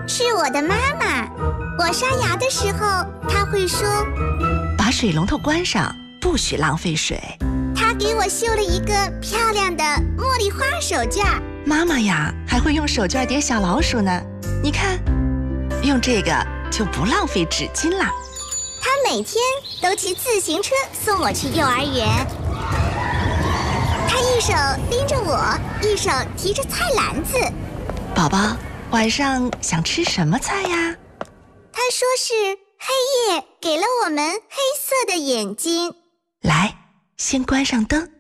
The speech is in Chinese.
是我的妈妈。我刷牙的时候，她会说：“ 把水龙头关上，不许浪费水。” 她给我绣了一个漂亮的茉莉花手绢。 妈妈呀，还会用手绢叠小老鼠呢。你看，用这个就不浪费纸巾啦。 她每天都骑自行车送我去幼儿园。她一手拎着我，一手提着菜篮子。 宝宝，晚上想吃什么菜呀？ 她说是黑夜给了我们黑色的眼睛。 来，先关上灯。